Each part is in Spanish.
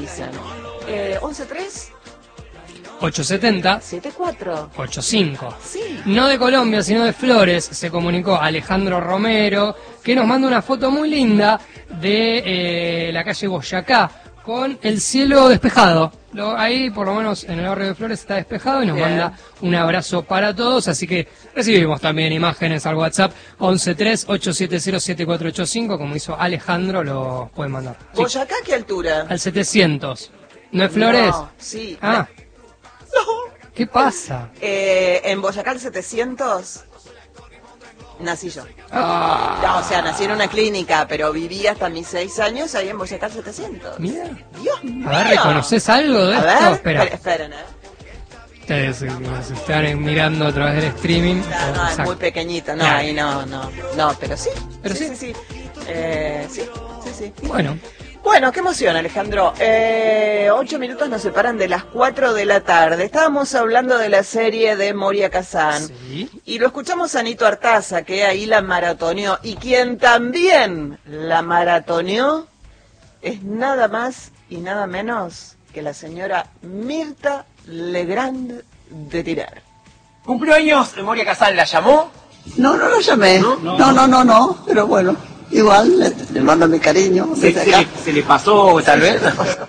dicen. 11-3 870 74 85. Sí. No de Colombia, sino de Flores, se comunicó Alejandro Romero, que nos manda una foto muy linda de la calle Boyacá, con el cielo despejado. Ahí, por lo menos en el barrio de Flores, está despejado y nos manda un abrazo para todos. Así que recibimos también imágenes al WhatsApp 1138707485, como hizo Alejandro, lo pueden mandar. Sí. ¿Boyacá qué altura? Al 700. ¿No es Flores? No, sí. Ah. No. ¿Qué pasa? En Boyacá al 700 nací yo. No, o sea, nací en una clínica, pero viví hasta mis 6 años ahí en Boyacá al 700. Mira. Dios mío. A ver, ¿reconoces algo de A esto? ver, Espera. esperen, Ustedes nos están mirando a través del streaming. No, es muy pequeñito, no, ahí no, pero sí. Pero sí. Sí. Sí. Bueno, qué emoción, Alejandro. 8 minutos nos separan de las 4 de la tarde. Estábamos hablando de la serie de Moria Kazan. Sí. Y lo escuchamos a Nito Artaza, que ahí la maratoneó. Y quien también la maratoneó es nada más y nada menos que la señora Mirta Legrand de Tirar. ¿Cumpleaños de Moria Kazan la llamó? No la llamé. No, pero bueno, igual le mando mi cariño. ¿Se le pasó tal vez?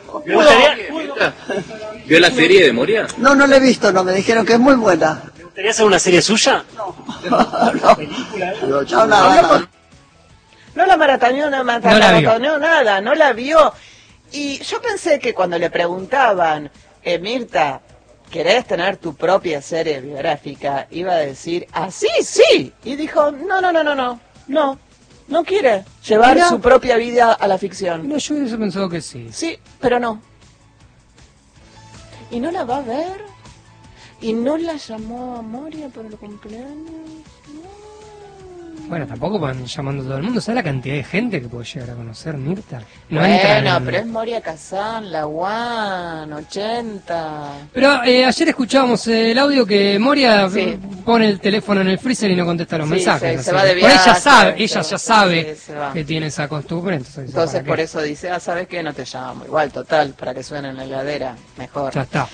¿Vio la serie de Moria? No la he visto, me dijeron que es muy buena. ¿Te gustaría hacer una serie suya? No. Yo nada. No la maratoneó, nada, no la vio. Y yo pensé que cuando le preguntaban, Mirta, ¿querés tener tu propia serie biográfica? Iba a decir, ¿así? Sí. Y dijo, no quiere llevar su propia vida a la ficción. no, yo hubiese pensado que sí. Sí, pero no. ¿Y no la va a ver? ¿Y no la llamó a Moria por el cumpleaños? Bueno, tampoco van llamando a todo el mundo. ¿Sabes la cantidad de gente que puede llegar a conocer Mirta? No Pero es Moria Kazan, la One, 80. Pero ayer escuchábamos el audio que Moria pone el teléfono en el freezer y no contesta los mensajes. Se va de viaje. Ella ya sabe que tiene esa costumbre. Entonces por eso dice, ¿sabes qué? No te llamo. Igual, total, para que suene en la heladera, mejor. Ya está.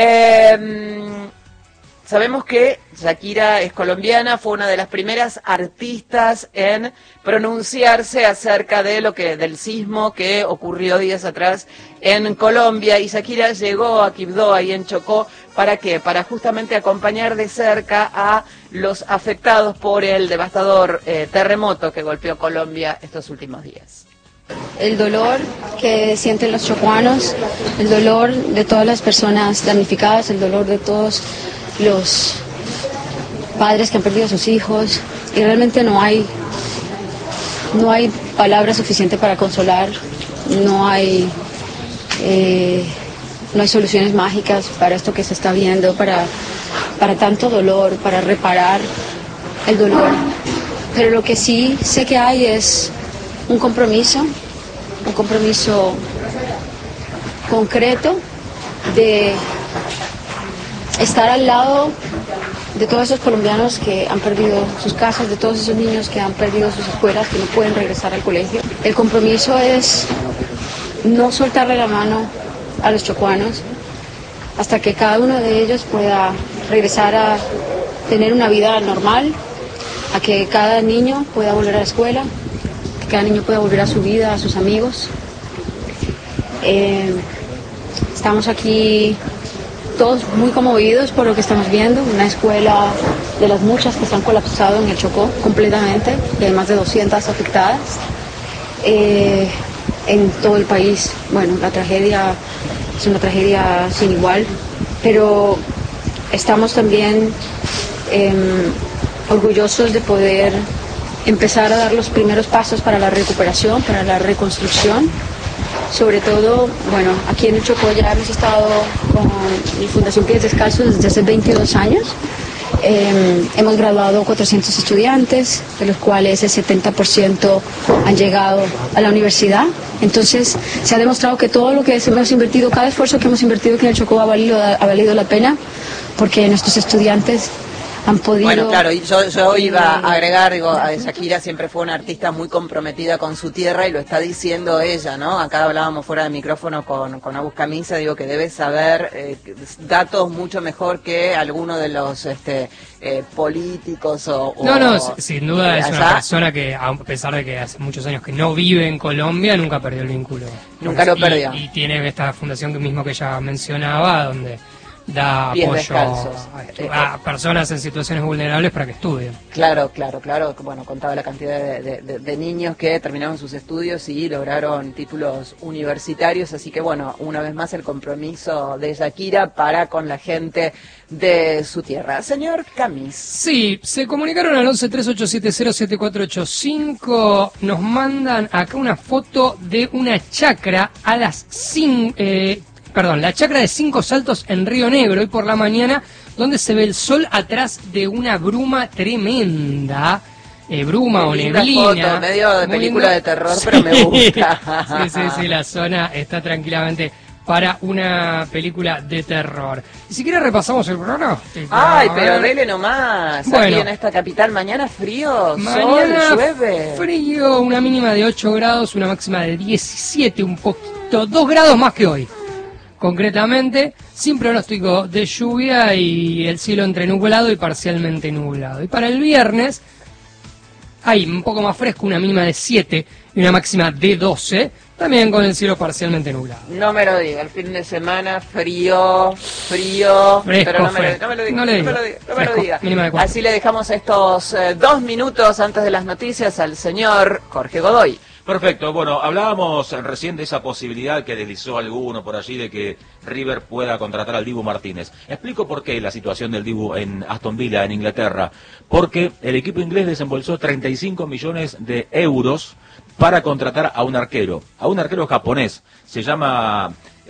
Sabemos que Shakira es colombiana, fue una de las primeras artistas en pronunciarse acerca de del sismo que ocurrió días atrás en Colombia, y Shakira llegó a Quibdó, ahí en Chocó, ¿para qué? Para justamente acompañar de cerca a los afectados por el devastador terremoto que golpeó Colombia estos últimos días. El dolor que sienten los chocuanos, el dolor de todas las personas damnificadas, el dolor de todos los padres que han perdido a sus hijos, y realmente no hay palabras suficientes para consolar, no hay soluciones mágicas para esto que se está viendo, para tanto dolor, para reparar el dolor. Pero lo que sí sé que hay es un compromiso concreto de estar al lado de todos esos colombianos que han perdido sus casas, de todos esos niños que han perdido sus escuelas, que no pueden regresar al colegio. El compromiso es no soltarle la mano a los chocuanos hasta que cada uno de ellos pueda regresar a tener una vida normal, a que cada niño pueda volver a la escuela, que cada niño pueda volver a su vida, a sus amigos. Estamos aquí todos muy conmovidos por lo que estamos viendo, una escuela de las muchas que se han colapsado en el Chocó completamente, y hay más de 200 afectadas en todo el país. Bueno, la tragedia es una tragedia sin igual, pero estamos también orgullosos de poder empezar a dar los primeros pasos para la recuperación, para la reconstrucción. Sobre todo, bueno, aquí en el Chocó ya hemos estado con la Fundación Pies Descalzos desde hace 22 años. Hemos graduado 400 estudiantes, de los cuales el 70% han llegado a la universidad. Entonces, se ha demostrado que todo lo que hemos invertido, cada esfuerzo que hemos invertido aquí en el Chocó ha valido la pena, porque nuestros estudiantes han podido... Bueno, claro, y yo iba a agregar, digo, a Shakira siempre fue una artista muy comprometida con su tierra y lo está diciendo ella, ¿no? Acá hablábamos fuera de micrófono con Agus Camisa, digo que debe saber datos mucho mejor que alguno de los políticos No, sin duda es allá. una persona que, a pesar de que hace muchos años que no vive en Colombia, nunca perdió el vínculo. Nunca lo perdió. Y tiene esta fundación que mismo que ella mencionaba, donde da Pies apoyo descalzos. a personas en situaciones vulnerables para que estudien. Claro. Bueno, contaba la cantidad de niños que terminaron sus estudios y lograron títulos universitarios, así que bueno, una vez más el compromiso de Shakira para con la gente de su tierra. Señor Camis. Sí, se comunicaron al 1138707485, nos mandan acá una foto de una chacra a las 5... la chacra de 5 Saltos en Río Negro, hoy por la mañana, donde se ve el sol atrás de una bruma tremenda, bruma o neblina. Foto, medio de película de terror, sí, pero me gusta. Sí, la zona está tranquilamente para una película de terror. Y si quieres repasamos el programa. Ay, pero dele nomás. Bueno, aquí en esta capital, mañana frío, mañana sol, llueve. Frío, una mínima de 8 grados, una máxima de 17, un poquito, 2 grados más que hoy. Concretamente, sin pronóstico de lluvia y el cielo entre nublado y parcialmente nublado. Y para el viernes, hay un poco más fresco, una mínima de 7 y una máxima de 12, también con el cielo parcialmente nublado. No me lo diga, el fin de semana frío, fresco, pero no me lo diga. Mínima de 4. Así le dejamos estos 2 minutos antes de las noticias al señor Jorge Godoy. Perfecto, bueno, hablábamos recién de esa posibilidad que deslizó alguno por allí de que River pueda contratar al Dibu Martínez. Explico por qué la situación del Dibu en Aston Villa, en Inglaterra. Porque el equipo inglés desembolsó 35 millones de euros para contratar a un arquero japonés. Se llama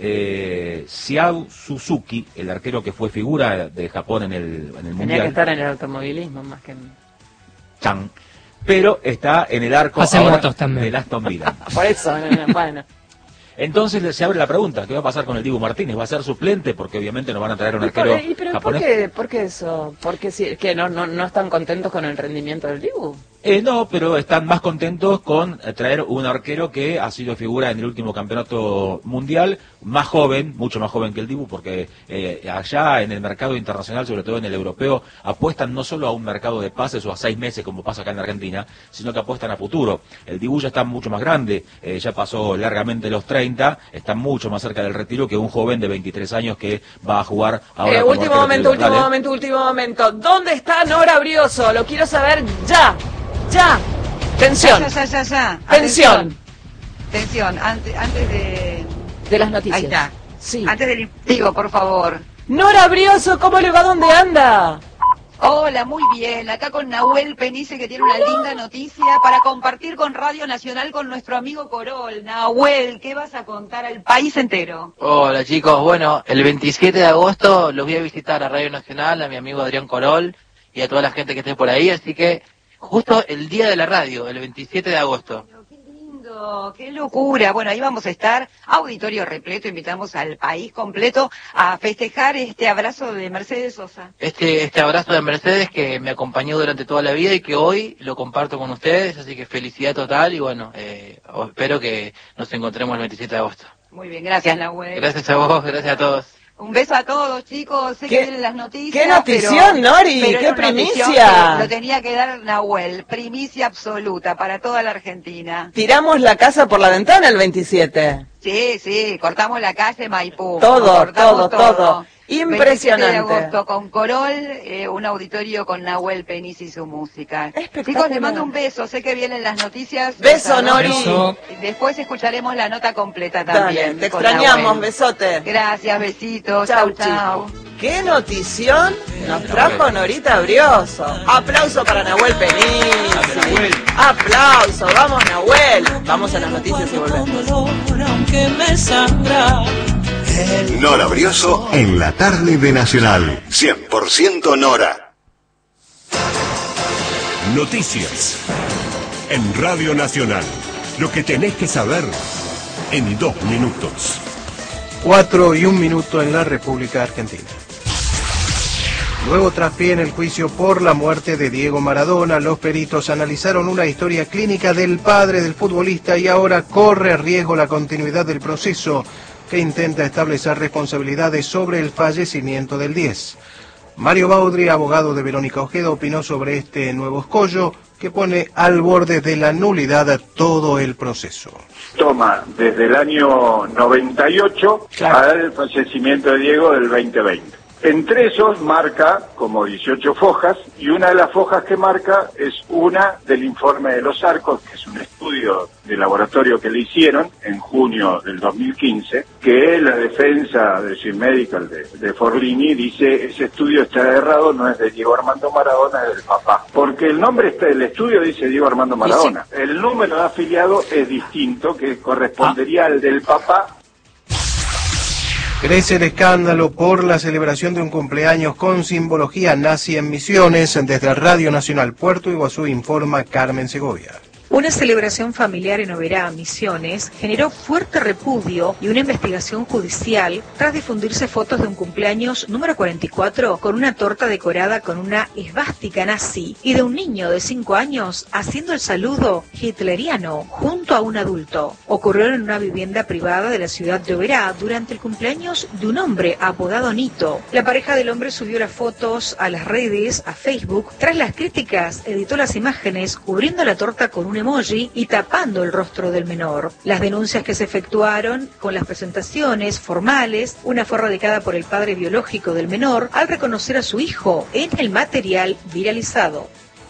Xiao Suzuki, el arquero que fue figura de Japón en el Mundial. Tenía que estar en el automovilismo más que en... Chan. Pero está en el arco del Aston Villa. Por eso, bueno. Entonces se abre la pregunta, ¿qué va a pasar con el Dibu Martínez? ¿Va a ser suplente? Porque obviamente no van a traer un arquero japonés. ¿Por qué eso? ¿Porque que no están contentos con el rendimiento del Dibu? No, pero están más contentos con traer un arquero que ha sido figura en el último campeonato mundial, más joven, mucho más joven que el Dibu, porque allá en el mercado internacional, sobre todo en el europeo, apuestan no solo a un mercado de pases o a 6 meses como pasa acá en Argentina, sino que apuestan a futuro. El Dibu ya está mucho más grande, ya pasó largamente los 30, está mucho más cerca del retiro que un joven de 23 años que va a jugar ahora. Último momento. ¿Dónde está Nora Brioso? Lo quiero saber ya. Tensión. Ya. Tensión. Antes de las noticias. Ahí está. Sí. Antes del investigo, por favor. Nora Brioso, ¿cómo le va? ¿Dónde anda? Hola, muy bien. Acá con Nahuel Penice, que tiene una linda noticia para compartir con Radio Nacional con nuestro amigo Corol. Nahuel, ¿qué vas a contar al país entero? Hola chicos, bueno, el 27 de agosto los voy a visitar a Radio Nacional, a mi amigo Adrián Corol y a toda la gente que esté por ahí, así que justo el día de la radio, el 27 de agosto. ¡Qué locura! Bueno, ahí vamos a estar, auditorio repleto, invitamos al país completo a festejar este abrazo de Mercedes Sosa. Este abrazo de Mercedes que me acompañó durante toda la vida y que hoy lo comparto con ustedes, así que felicidad total y bueno, espero que nos encontremos el 27 de agosto. Muy bien, gracias Nahuel. Gracias a vos, gracias a todos. Un beso a todos, chicos. Sé que vienen las noticias. ¡Qué notición, Nori! ¡Qué primicia! Lo tenía que dar Nahuel. Primicia absoluta para toda la Argentina. Tiramos la casa por la ventana el 27. Sí. Cortamos la calle Maipú. Todo. Impresionante. 27 de agosto con Corol, un auditorio con Nahuel Penice y su música. Chicos, les mando un beso. Sé que vienen las noticias. Beso, Nori. Después escucharemos la nota completa también. Dale, te extrañamos, besote. Gracias, besitos. Chau. ¡Qué notición nos trajo Norita Brioso! Aplauso para Nahuel Penice. Aplauso, vamos Nahuel. Vamos a las noticias y volvemos. Nora Brioso en la tarde de Nacional. 100% Nora. Noticias en Radio Nacional. Lo que tenés que saber en 2 minutos. 4 y 1 minuto en la República Argentina. Nuevo traspié en el juicio por la muerte de Diego Maradona. Los peritos analizaron una historia clínica del padre del futbolista y ahora corre riesgo la continuidad del proceso que intenta establecer responsabilidades sobre el fallecimiento del 10. Mario Baudry, abogado de Verónica Ojeda, opinó sobre este nuevo escollo que pone al borde de la nulidad todo el proceso. Toma desde el año 98 al fallecimiento de Diego del 2020. Entre esos marca como 18 fojas, y una de las fojas que marca es una del informe de los Arcos, que es un estudio de laboratorio que le hicieron en junio del 2015, que la defensa de Shin Medical de Forlini dice: ese estudio está errado, no es de Diego Armando Maradona, es del papá. Porque el nombre del estudio dice Diego Armando Maradona. Sí. El número de afiliados es distinto, que correspondería al del papá. Crece el escándalo por la celebración de un cumpleaños con simbología nazi en Misiones. Desde Radio Nacional Puerto Iguazú informa Carmen Segovia. Una celebración familiar en Oberá, Misiones, generó fuerte repudio y una investigación judicial tras difundirse fotos de un cumpleaños número 44 con una torta decorada con una esvástica nazi y de un niño de 5 años haciendo el saludo hitleriano junto a un adulto. Ocurrió en una vivienda privada de la ciudad de Oberá durante el cumpleaños de un hombre apodado Nito. La pareja del hombre subió las fotos a las redes, a Facebook. Tras las críticas, editó las imágenes cubriendo la torta con un emoji y tapando el rostro del menor. Las denuncias que se efectuaron con las presentaciones formales, una fue radicada por el padre biológico del menor al reconocer a su hijo en el material viralizado.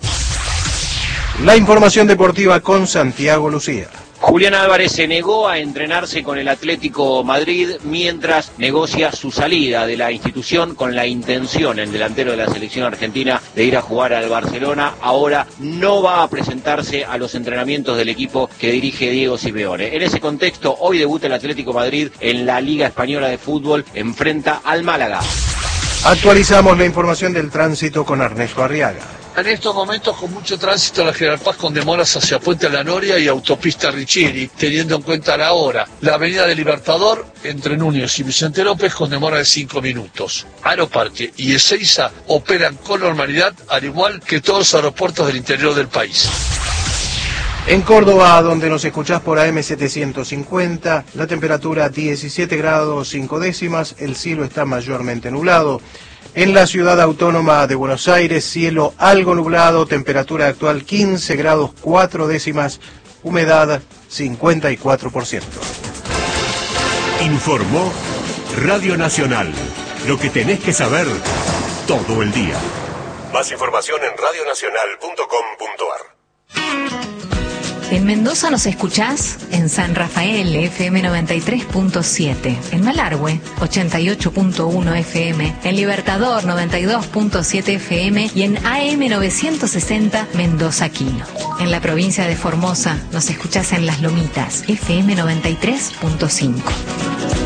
La información deportiva con Santiago Lucía. Julián Álvarez se negó a entrenarse con el Atlético Madrid mientras negocia su salida de la institución con la intención, el delantero de la selección argentina, de ir a jugar al Barcelona. Ahora no va a presentarse a los entrenamientos del equipo que dirige Diego Simeone. En ese contexto, hoy debuta el Atlético Madrid en la Liga Española de Fútbol, enfrenta al Málaga. Actualizamos la información del tránsito con Ernesto Arriaga. En estos momentos con mucho tránsito la General Paz con demoras hacia Puente La Noria y Autopista Riccieri, teniendo en cuenta la hora. La Avenida del Libertador entre Núñez y Vicente López con demora de 5 minutos. Aeroparque y Ezeiza operan con normalidad, al igual que todos los aeropuertos del interior del país. En Córdoba, donde nos escuchás por AM 750, la temperatura 17 grados 5 décimas, el cielo está mayormente nublado. En la ciudad autónoma de Buenos Aires, cielo algo nublado, temperatura actual 15 grados 4 décimas, humedad 54%. Informó Radio Nacional. Lo que tenés que saber todo el día. Más información en radionacional.com.ar. En Mendoza nos escuchás en San Rafael, FM 93.7, en Malargüe, 88.1 FM, en Libertador, 92.7 FM y en AM 960 Mendoza Quino. En la provincia de Formosa nos escuchás en Las Lomitas, FM 93.5.